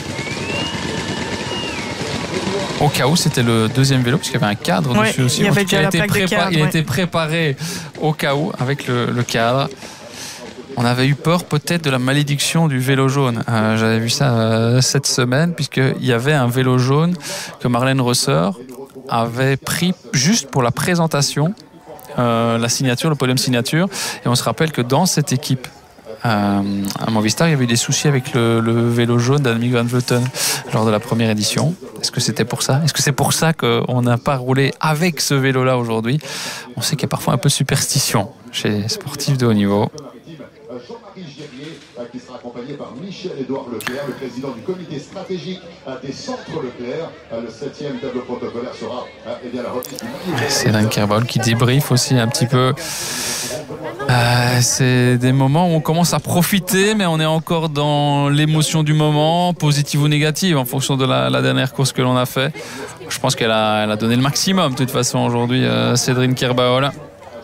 Au cas où c'était le deuxième vélo, puisqu'il y avait un cadre ouais, dessus aussi. Il, y avait déjà il, la était plaque prépa- de cadre, il ouais. était préparé au cas où avec le, le cadre. On avait eu peur peut-être de la malédiction du vélo jaune. Euh, j'avais vu ça euh, cette semaine, puisqu'il y avait un vélo jaune que Marlène Ressort avait pris juste pour la présentation, euh, la signature, le podium signature. Et on se rappelle que dans cette équipe, Euh, à Movistar, il y avait eu des soucis avec le, le vélo jaune d'Annemiek van Vleuten lors de la première édition. Est-ce que c'était pour ça? Est-ce que c'est pour ça qu'on n'a pas roulé avec ce vélo-là aujourd'hui? On sait qu'il y a parfois un peu de superstition chez les sportifs de haut niveau. Jean-Marie Gérier, qui sera accompagné par Michel-Édouard Leclerc, le président du comité stratégique des centres Leclerc. Le septième tableau protocolaire sera eh bien, la remise du maillot. Cédric Kerbol qui débriefe aussi un petit peu. Euh, c'est des moments où on commence à profiter, mais on est encore dans l'émotion du moment, positive ou négative, en fonction de la, la dernière course que l'on a fait. Je pense qu'elle a, elle a donné le maximum, de toute façon, aujourd'hui, euh, Cédric Kerbol.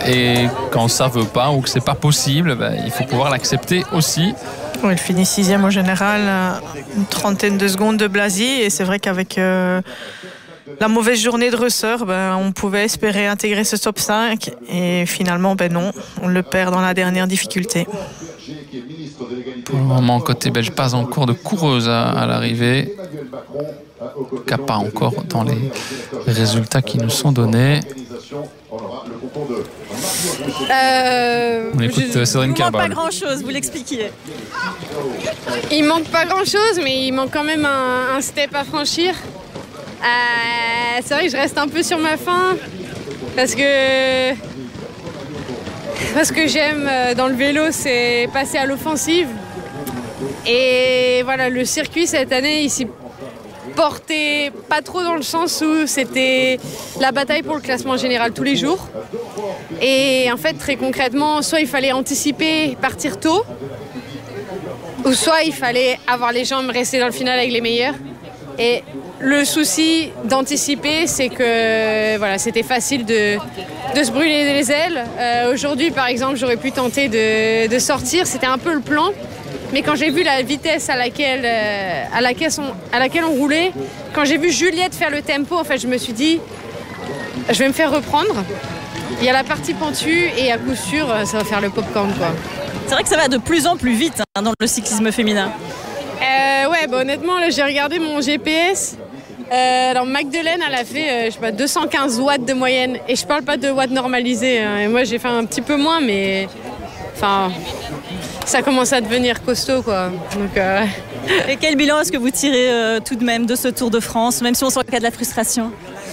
Et quand ça ne veut pas ou que ce n'est pas possible, ben, il faut pouvoir l'accepter aussi. Oui, il finit sixième au général, une trentaine de secondes de Blasi. Et c'est vrai qu'avec euh, la mauvaise journée de Reusseur, ben, on pouvait espérer intégrer ce top cinq. Et finalement, ben non, on le perd dans la dernière difficulté. Pour le moment, côté belge, pas encore de coureuse à, à l'arrivée. Cas pas encore dans les résultats qui nous sont donnés. Euh, On écoute je, Cédrine Kerbal. Il manque pas grand-chose, vous l'expliquiez. Il manque pas grand-chose, mais il manque quand même un, un step à franchir. Euh, c'est vrai que je reste un peu sur ma faim parce que parce que j'aime dans le vélo, c'est passer à l'offensive. Et voilà, le circuit cette année, il s'y portait pas trop dans le sens où c'était la bataille pour le classement général tous les jours. Et en fait, très concrètement, soit il fallait anticiper, partir tôt, ou soit il fallait avoir les jambes, rester dans le final avec les meilleurs. Et le souci d'anticiper, c'est que voilà, c'était facile de, de se brûler les ailes. Euh, aujourd'hui, par exemple, j'aurais pu tenter de, de sortir, c'était un peu le plan. Mais quand j'ai vu la vitesse à laquelle, euh, à, laquelle on, à laquelle on roulait, quand j'ai vu Juliette faire le tempo, en fait, je me suis dit, je vais me faire reprendre. Il y a la partie pentue et à coup sûr, ça va faire le popcorn, quoi. C'est vrai que ça va de plus en plus vite hein, dans le cyclisme féminin. Euh, ouais, bah, honnêtement, là, j'ai regardé mon G P S. Euh, alors Magdeleine, elle a fait euh, je sais pas, deux cent quinze watts de moyenne. Et je parle pas de watts normalisés. Hein. Et moi, j'ai fait un petit peu moins, mais enfin, ça commence à devenir costaud, quoi. Donc, euh... Et quel bilan est-ce que vous tirez euh, tout de même de ce Tour de France, même si on sent qu'il y a de la frustration?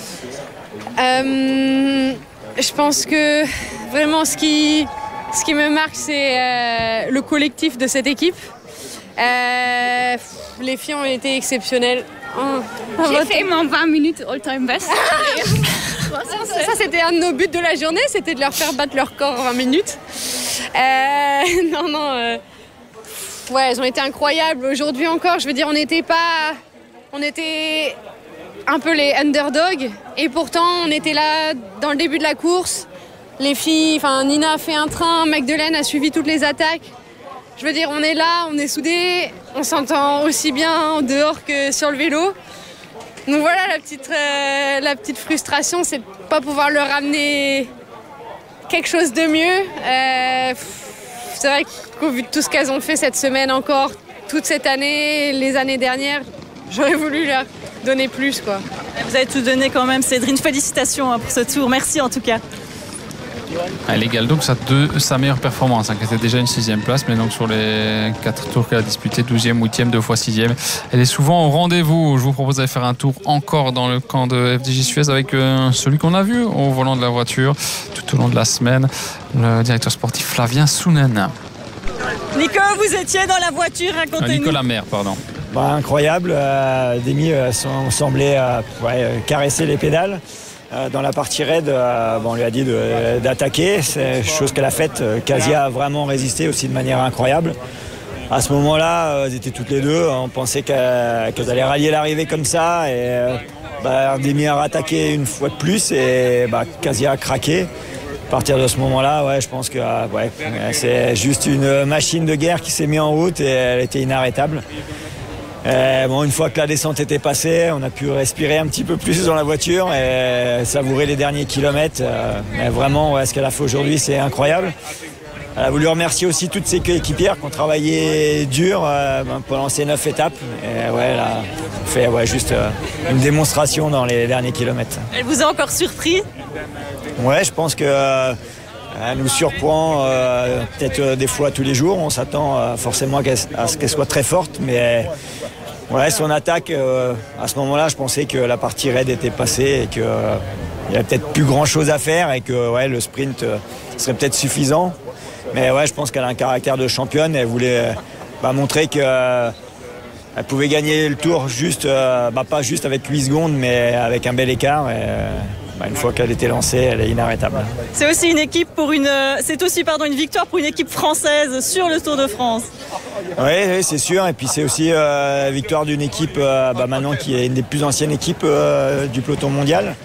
euh, Je pense que vraiment ce qui, ce qui me marque, c'est euh, le collectif de cette équipe. Euh, les filles ont été exceptionnelles. Oh. J'ai fait mon vingt minutes all-time best. ça, ça c'était un de nos buts de la journée, c'était de leur faire battre leur corps en vingt minutes. Euh, non, non. Euh, ouais, elles ont été incroyables. Aujourd'hui encore, je veux dire, on n'était pas... On était un peu les underdogs. Et pourtant, on était là dans le début de la course. Les filles, enfin, Nina a fait un train, Magdeleine a suivi toutes les attaques. Je veux dire, on est là, on est soudés, on s'entend aussi bien en dehors que sur le vélo. Donc voilà, la petite, euh, la petite frustration, c'est de ne pas pouvoir leur ramener quelque chose de mieux. Euh, c'est vrai qu'au vu de tout ce qu'elles ont fait cette semaine encore, toute cette année, les années dernières, j'aurais voulu leur donner plus, quoi. Vous avez tout donné quand même, Cédrine. Félicitations hein, pour ce tour. Merci en tout cas. Elle égale donc sa, deux, sa meilleure performance, hein, qui était déjà une sixième place, mais donc sur les quatre tours qu'elle a disputé, douzième, huitième, deux fois sixième. Elle est souvent au rendez-vous. Je vous propose d'aller faire un tour encore dans le camp de F D J Suez avec euh, celui qu'on a vu au volant de la voiture tout au long de la semaine, le directeur sportif Flavien Sounen. Nico, vous étiez dans la voiture, racontez-nous. Euh, Nicolas Maire, pardon. Bah, incroyable, euh, Demi euh, semblait euh, ouais, caresser les pédales. Euh, dans la partie raid, euh, bon, on lui a dit de, d'attaquer, c'est chose qu'elle a faite. Casia a vraiment résisté aussi de manière incroyable. À ce moment-là, euh, elles étaient toutes les deux, on pensait qu'elles, qu'elles allaient rallier l'arrivée comme ça. Et euh, bah, Demi a rattaqué une fois de plus et bah, Casia a craqué. À partir de ce moment-là, ouais, je pense que euh, ouais, c'est juste une machine de guerre qui s'est mise en route et elle était inarrêtable. Euh, bon, une fois que la descente était passée, on a pu respirer un petit peu plus dans la voiture et savourer les derniers kilomètres. Euh, mais vraiment, ouais, ce qu'elle a fait aujourd'hui, c'est incroyable. Elle a voulu remercier aussi toutes ses coéquipières qui ont travaillé dur euh, pendant ces neuf étapes. Et ouais, elle a fait ouais, juste euh, une démonstration dans les derniers kilomètres. Elle vous a encore surpris? Ouais, je pense que euh, elle nous surprend euh, peut-être euh, des fois tous les jours. On s'attend euh, forcément à ce qu'elle soit très forte, mais ouais, son attaque, euh, à ce moment-là, je pensais que la partie raid était passée et qu'il euh, n'y avait peut-être plus grand-chose à faire et que ouais, le sprint euh, serait peut-être suffisant. Mais ouais, je pense qu'elle a un caractère de championne. Elle voulait bah, montrer qu'elle euh, pouvait gagner le tour juste, euh, bah, pas juste avec huit secondes, mais avec un bel écart. Et, euh, bah, une fois qu'elle était lancée, elle est inarrêtable. C'est aussi une équipe pour une, c'est aussi pardon une victoire pour une équipe française sur le Tour de France. Oui, oui, c'est sûr. Et puis c'est aussi euh, victoire d'une équipe euh, bah, maintenant qui est une des plus anciennes équipes euh, du peloton mondial.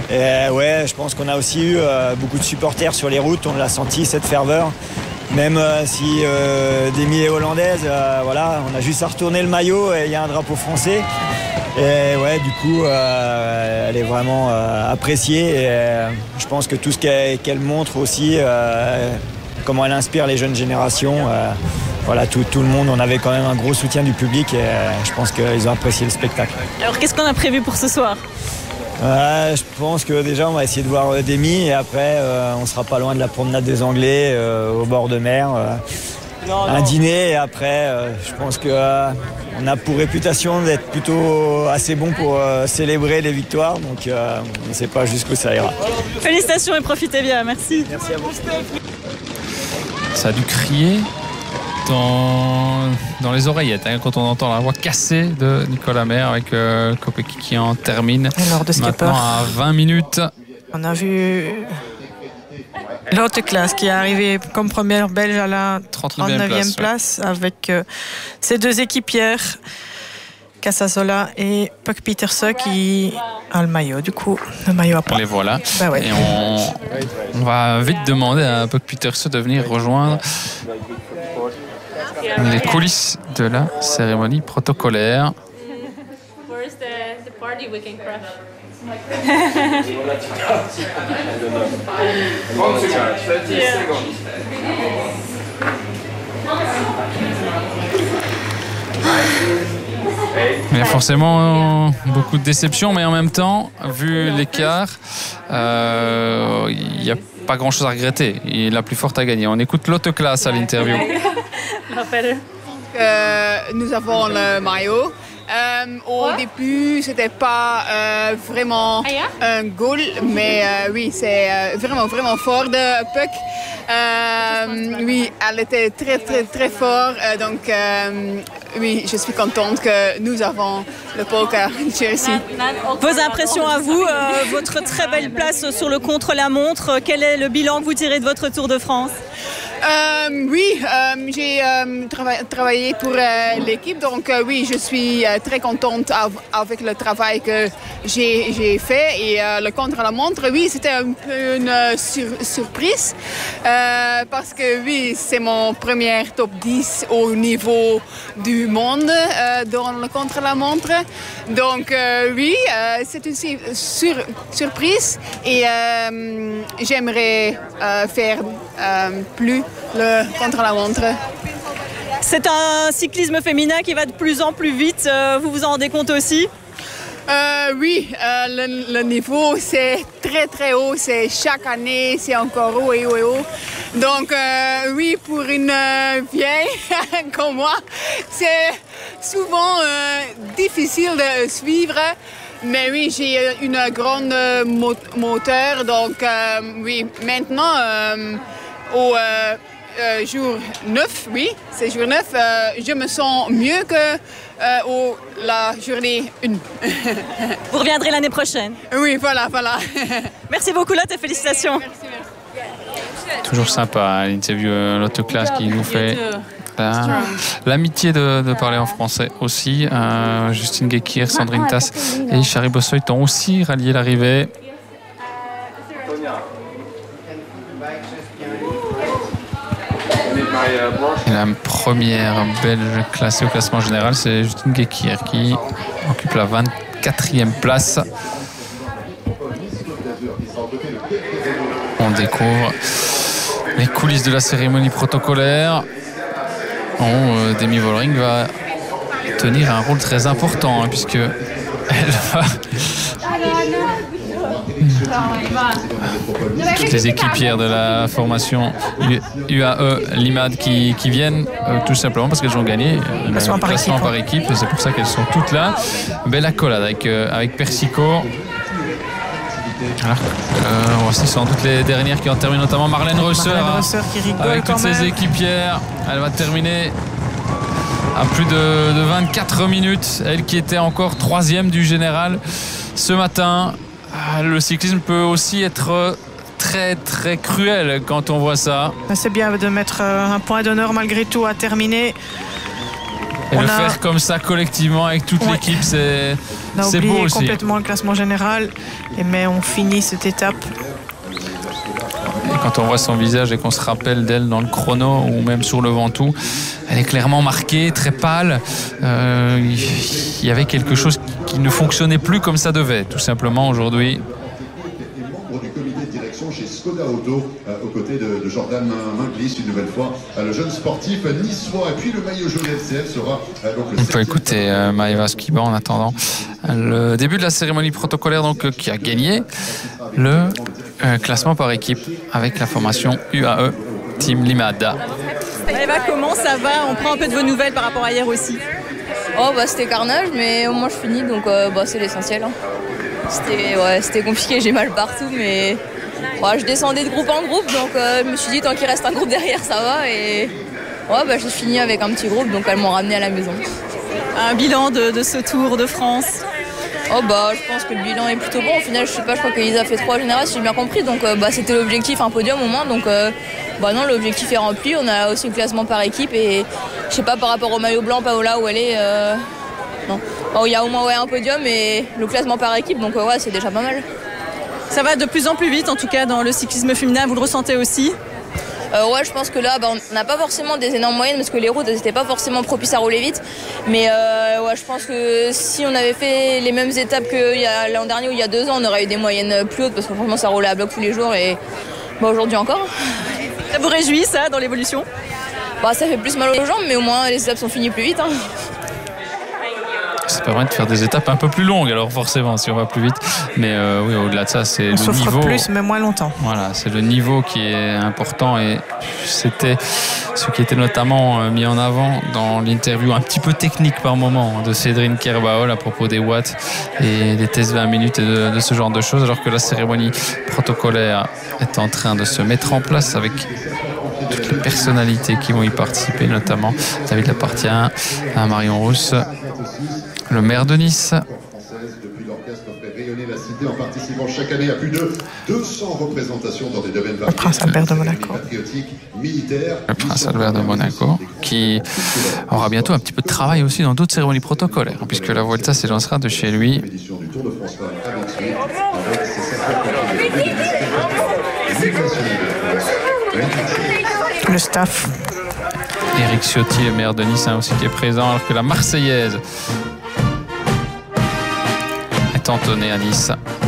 Et ouais, je pense qu'on a aussi eu euh, beaucoup de supporters sur les routes, on l'a senti cette ferveur. Même euh, si euh, Demi est hollandaise, euh, voilà, on a juste à retourner le maillot et il y a un drapeau français. Et ouais, du coup, euh, elle est vraiment euh, appréciée. Et euh, je pense que tout ce qu'elle, qu'elle montre aussi, euh, comment elle inspire les jeunes générations, euh, voilà, tout, tout le monde, on avait quand même un gros soutien du public et euh, je pense qu'ils ont apprécié le spectacle. Alors, qu'est-ce qu'on a prévu pour ce soir ? Euh, je pense que déjà on va essayer de voir euh, Demi et après euh, on sera pas loin de la promenade des Anglais euh, au bord de mer, euh, non, un non. dîner et après euh, je pense que euh, on a pour réputation d'être plutôt assez bon pour euh, célébrer les victoires, donc euh, on ne sait pas jusqu'où ça ira. Félicitations et profitez bien, merci. Merci à vous. Ça a dû crier dans, dans les oreillettes hein, quand on entend la voix cassée de Nicolas Mer avec euh, Kopecky qui en termine maintenant à vingt minutes. On a vu l'autre classe qui est arrivée comme première belge à la trente-neuvième place, place ouais. avec euh, ses deux équipières Casasola et Puck Pieterse qui a le maillot, du coup le maillot à poids. Les voilà. Bah ouais. Et on, on va vite demander à Puck Pieterse de venir rejoindre les coulisses de la cérémonie protocolaire. Il y a forcément beaucoup de déception, mais en même temps, vu l'écart, euh, il n'y a pas grand-chose à regretter. Et la plus forte a gagné. On écoute Lotte Klaas à l'interview. Euh, nous avons le maillot. Euh, au ouais. début, c'était pas euh, vraiment ah, yeah? un goal, mais euh, oui, c'est euh, vraiment vraiment fort de Puck. Euh, oui, elle était très très très fort, euh, donc euh, oui, je suis contente que nous avons le poker jersey. Vos impressions à vous, euh, votre très belle place sur le contre-la-montre. Quel est le bilan que vous tirez de votre Tour de France? Euh, oui, euh, j'ai euh, trava- travaillé pour euh, l'équipe, donc euh, oui, je suis euh, très contente av- avec le travail que j'ai, j'ai fait. Et euh, le contre-la-montre, oui, c'était un peu une euh, sur- surprise euh, parce que oui, c'est mon premier top dix au niveau du monde euh, dans le contre-la-montre. Donc euh, oui, euh, c'est une sur- surprise et euh, j'aimerais euh, faire euh, plus le contre-la-montre. C'est un cyclisme féminin qui va de plus en plus vite, euh, vous vous en rendez compte aussi? Euh, oui, euh, le, le niveau c'est très très haut, c'est chaque année c'est encore haut et haut et haut. Donc euh, oui, pour une euh, vieille comme moi, c'est souvent euh, difficile de suivre. Mais oui, j'ai une grande mo- moteur, donc euh, oui, maintenant euh, au euh, euh, jour neuf, oui, c'est jour neuf, euh, je me sens mieux que euh, au, la journée un. Vous reviendrez l'année prochaine. Oui, voilà, voilà. Merci beaucoup Lotte et félicitations. Merci, merci. Toujours sympa l'interview Lotte Klaas qui nous fait la, l'amitié de, de parler en français aussi. Euh, Justine Gekir, Sandrine Tass et Chari Bossoit ont aussi rallié l'arrivée. Et la première belge classée au classement général, c'est Justine Gekir qui occupe la vingt-quatrième place. On découvre les coulisses de la cérémonie protocolaire. Oh, euh, Demi Vollering va tenir un rôle très important hein, puisque elle va toutes les équipières de la formation U A E Limad qui, qui viennent euh, tout simplement parce qu'elles ont gagné le classement par, par équipe, c'est pour ça qu'elles sont toutes là. Belle accolade avec, euh, avec Persico. Alors, euh, voici sans doute les dernières qui ont terminé, notamment Marlène Reusser, Marlène Reusser qui rigole avec toutes ses équipières. Elle va terminer à plus de, de vingt-quatre minutes. Elle qui était encore troisième du général ce matin. Le cyclisme peut aussi être très très cruel quand on voit ça. C'est bien de mettre un point d'honneur malgré tout à terminer Et on le a, faire comme ça collectivement avec toute ouais. l'équipe, c'est on a c'est oublié beau aussi. complètement le classement général, et, mais on finit cette étape. Et quand on voit son visage et qu'on se rappelle d'elle dans le chrono ou même sur le Ventoux, elle est clairement marquée, très pâle. Euh, il y avait quelque chose qui ne fonctionnait plus comme ça devait, tout simplement aujourd'hui. Du comité de direction chez Skoda Auto, euh, aux côtés de, de Jordan Minglis, une nouvelle fois, euh, le jeune sportif niçois. Et puis le maillot jaune F C L sera euh, donc le On peut écouter euh, Maëva Skiba en attendant le début de la cérémonie protocolaire, donc, euh, qui a gagné le euh, classement par équipe avec la formation U A E Team Limada. Maëva, comment ça va? On prend un peu de vos nouvelles par rapport à hier aussi. Oh bah c'était carnage, mais au moins je finis, donc euh, bah, c'est l'essentiel. Hein. C'était ouais, c'était compliqué, j'ai mal partout, mais ouais, je descendais de groupe en groupe, donc euh, je me suis dit tant qu'il reste un groupe derrière, ça va. Et ouais, bah, j'ai fini avec un petit groupe, donc elles m'ont ramené à la maison. Un bilan de, de ce Tour de France? Oh bah je pense que le bilan est plutôt bon. Au final, je sais pas, je crois qu'Elisa a fait trois générales, si j'ai bien compris, donc euh, bah, c'était l'objectif, un podium au moins, donc euh, bah non, l'objectif est rempli. On a aussi le classement par équipe, et je sais pas par rapport au maillot blanc, Paola, où elle est. Euh... Non. Bon, il y a au moins ouais, un podium et le classement par équipe, donc ouais, c'est déjà pas mal. Ça va de plus en plus vite, en tout cas dans le cyclisme féminin, vous le ressentez aussi? euh, Ouais, je pense que là, bah, on n'a pas forcément des énormes moyennes parce que les routes n'étaient pas forcément propices à rouler vite. Mais euh, ouais, je pense que si on avait fait les mêmes étapes que l'an dernier ou il y a deux ans, on aurait eu des moyennes plus hautes parce que franchement, ça roulait à bloc tous les jours et bah, aujourd'hui encore. Ça vous réjouit, ça, dans l'évolution? Bah, ça fait plus mal aux jambes, mais au moins les étapes sont finies plus vite. Hein. Ça permet de faire des étapes un peu plus longues, alors forcément, si on va plus vite. Mais euh, oui, au-delà de ça, c'est le souffre niveau. plus, mais moins longtemps. Voilà, c'est le niveau qui est important, et c'était ce qui était notamment mis en avant dans l'interview un petit peu technique par moment de Cédrine Kerbaol à propos des watts et des tests vingt minutes et de, de ce genre de choses, alors que la cérémonie protocolaire est en train de se mettre en place avec toutes les personnalités qui vont y participer, notamment David Lapartien, Marion Rousse, le maire de Nice. Depuis l'orchestre fait rayonner la cité en participant chaque année à plus de deux cents représentations dans des domaines variés. Le prince Albert de Monaco. Militaires. Le prince Albert de Monaco, qui aura bientôt un petit peu de travail aussi dans d'autres cérémonies protocolaires, puisque la Vuelta s'élancera de chez lui. Le staff. Éric Ciotti, le maire de Nice, hein, aussi qui est présent, alors que la Marseillaise est entonnée à Nice.